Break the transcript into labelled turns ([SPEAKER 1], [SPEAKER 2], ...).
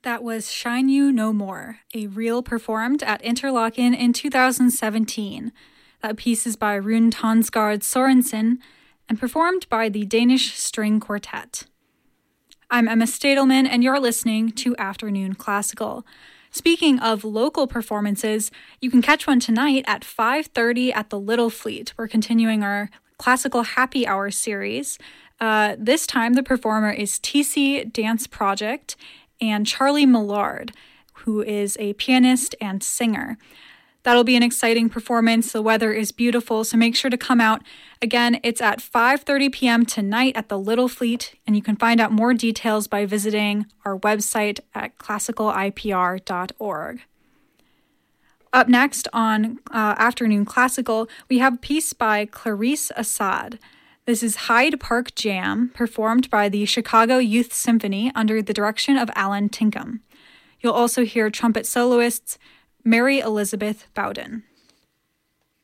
[SPEAKER 1] That was Shine You No More, a reel performed at Interlaken in 2017. That piece is by Rune Tonsgaard Sorensen and performed by the Danish String Quartet. I'm Emma Stadelman, and you're listening to Afternoon Classical. Speaking of local performances, you can catch one tonight at 5:30 at the Little Fleet. We're continuing our Classical Happy Hour series. This time, the performer is TC Dance Project and Charlie Millard, who is a pianist and singer. That'll be an exciting performance. The weather is beautiful, so make sure to come out. Again, it's at 5:30 p.m. tonight at the Little Fleet, and you can find out more details by visiting our website at classicalipr.org. Up next on Afternoon Classical, we have a piece by Clarice Assad. This is Hyde Park Jam, performed by the Chicago Youth Symphony under the direction of Alan Tinkham. You'll also hear trumpet soloists Mary Elizabeth Bowden.